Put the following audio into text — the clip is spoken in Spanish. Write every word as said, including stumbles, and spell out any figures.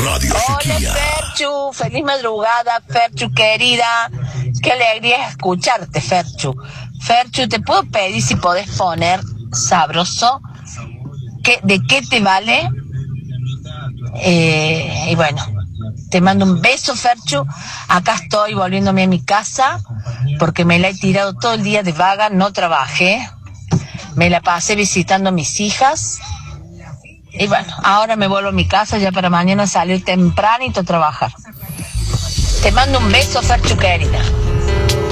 Radio Hola, Sequía. Ferchu, feliz madrugada, Ferchu querida. Qué alegría escucharte, Ferchu. Ferchu, ¿te puedo pedir si podés poner sabroso? ¿Qué, ¿De qué te vale? Eh, y bueno, te mando un beso, Ferchu. Acá estoy volviéndome a mi casa porque me la he tirado todo el día de vaga, no trabajé. Me la pasé visitando a mis hijas. Y bueno, ahora me vuelvo a mi casa ya para mañana salir tempranito a trabajar. Te mando un beso, Ferchu querida.